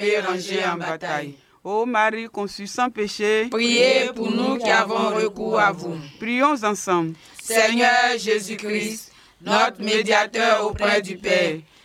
et rangé en bataille. Ô Marie conçue sans péché, Priez pour nous qui avons recours à vous. prions ensemble. Seigneur Jésus-Christ, notre médiateur auprès du Père,